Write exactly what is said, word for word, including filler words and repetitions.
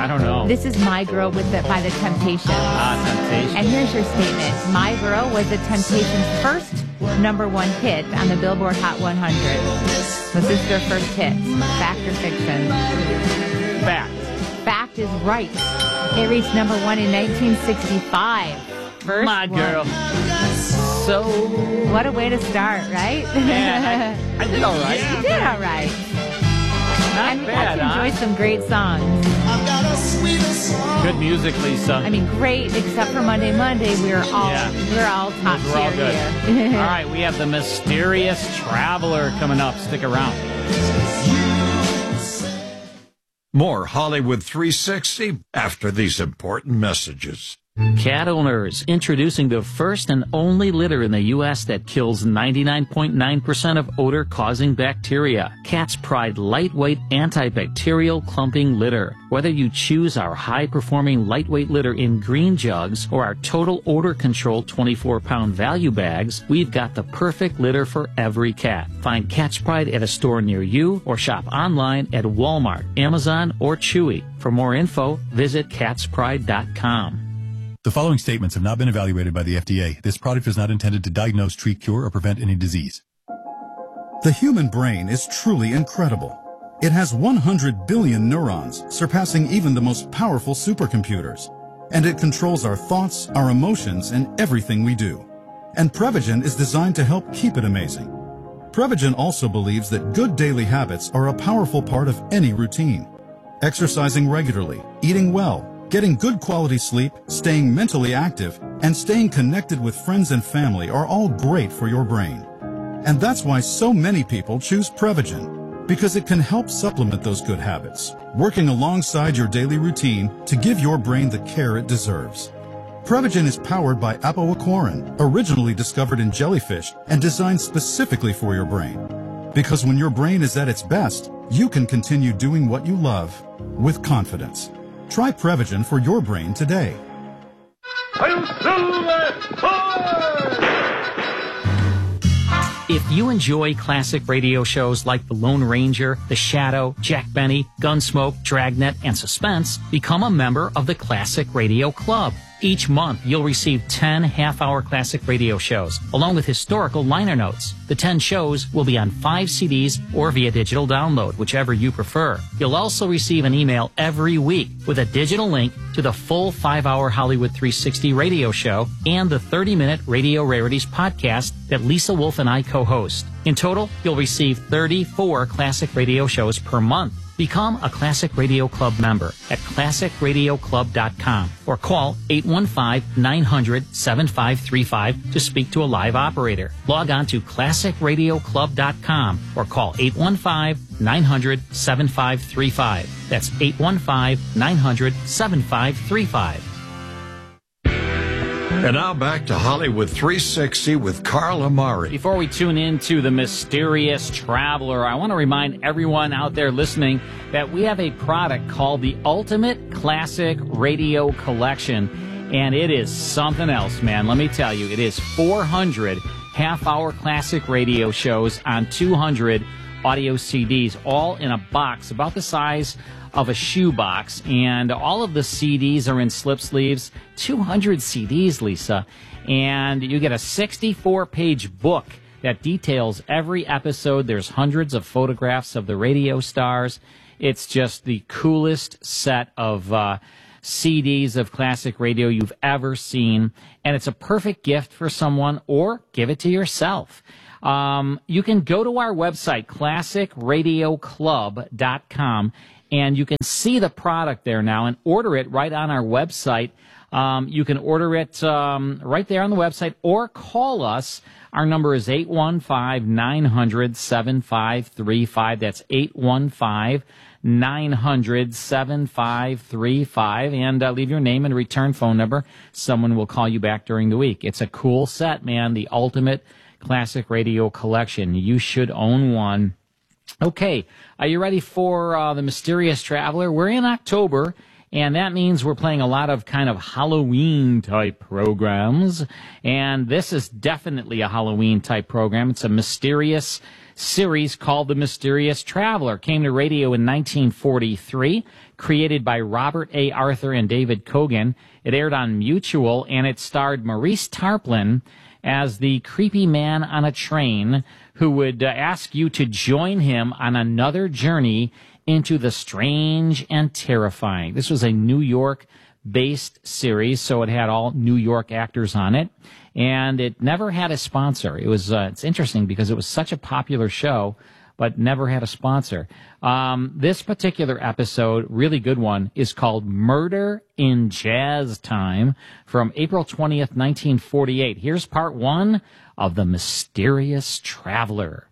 I don't know. This is My Girl with the, by the Temptations. Ah, Temptations. And here's your statement. My Girl was the Temptations' first number one hit on the Billboard Hot one hundred. Was this their first hit? Fact or fiction? Fact. Fact is right. It reached number one in nineteen sixty-five. First My one. Girl. So. What a way to start, right? Yeah, I, I did all right. You did all right. Not and we bad, got to huh? enjoy some great songs. Good music, Lisa. I mean, great, except for Monday Monday. We're all Yeah. we're all top Those were all tier good. here. All right, we have the Mysterious Traveler coming up. Stick around. More Hollywood three sixty after these important messages. Cat owners, introducing the first and only litter in the U S that kills ninety-nine point nine percent of odor-causing bacteria. Cat's Pride lightweight antibacterial clumping litter. Whether you choose our high-performing lightweight litter in green jugs or our total odor control twenty-four pound value bags, we've got the perfect litter for every cat. Find Cat's Pride at a store near you or shop online at Walmart, Amazon, or Chewy. For more info, visit cats pride dot com. The following statements have not been evaluated by the F D A. This product is not intended to diagnose, treat, cure, or prevent any disease. The human brain is truly incredible. It has one hundred billion neurons, surpassing even the most powerful supercomputers. And it controls our thoughts, our emotions, and everything we do. And Prevagen is designed to help keep it amazing. Prevagen also believes that good daily habits are a powerful part of any routine. Exercising regularly, eating well, getting good quality sleep, staying mentally active, and staying connected with friends and family are all great for your brain. And that's why so many people choose Prevagen, because it can help supplement those good habits, working alongside your daily routine to give your brain the care it deserves. Prevagen is powered by apoaquarin, originally discovered in jellyfish and designed specifically for your brain. Because when your brain is at its best, you can continue doing what you love with confidence. Try Prevagen for your brain today. If you enjoy classic radio shows like The Lone Ranger, The Shadow, Jack Benny, Gunsmoke, Dragnet, and Suspense, become a member of the Classic Radio Club. Each month, you'll receive ten half-hour classic radio shows, along with historical liner notes. The ten shows will be on five C Ds or via digital download, whichever you prefer. You'll also receive an email every week with a digital link to the full five-hour Hollywood three sixty radio show and the thirty-minute Radio Rarities podcast that Lisa Wolf and I co-host. In total, you'll receive thirty-four classic radio shows per month. Become a Classic Radio Club member at classic radio club dot com or call eight one five, nine hundred, seven five three five to speak to a live operator. Log on to classic radio club dot com or call eight one five, nine hundred, seven five three five. That's eight one five, nine hundred, seven five three five. And now back to Hollywood three sixty with Carl Amari. Before we tune into the Mysterious Traveler, I want to remind everyone out there listening that we have a product called the Ultimate Classic Radio Collection, and it is something else, man. Let me tell you, it is four hundred half-hour classic radio shows on two hundred audio C Ds, all in a box about the size of a shoebox, and all of the C Ds are in slip sleeves. two hundred C Ds, Lisa, and you get a sixty-four page book that details every episode. There's hundreds of photographs of the radio stars. It's just the coolest set of uh, C Ds of classic radio you've ever seen, and it's a perfect gift for someone, or give it to yourself. Um, you can go to our website, classic radio club dot com, and you can see the product there now and order it right on our website. Um, you can order it um, right there on the website or call us. Our number is eight one five, nine hundred, seven five three five. That's eight one five, nine hundred, seven five three five. And uh, leave your name and return phone number. Someone will call you back during the week. It's a cool set, man. The Ultimate Classic Radio Collection. You should own one. Okay, are you ready for uh, the Mysterious Traveler? We're in October, and that means we're playing a lot of kind of Halloween-type programs, and this is definitely a Halloween-type program. It's a mysterious series called The Mysterious Traveler. Came to radio in nineteen forty-three, created by Robert A. Arthur and David Kogan. It aired on Mutual, and it starred Maurice Tarplin as the creepy man on a train who would uh, ask you to join him on another journey into the strange and terrifying. This was a New York-based series, so it had all New York actors on it, and it never had a sponsor. It was uh, it's interesting because it was such a popular show, but never had a sponsor. Um, this particular episode, really good one, is called Murder in Jazz Time from April twentieth, nineteen forty-eight. Here's part one of The Mysterious Traveler.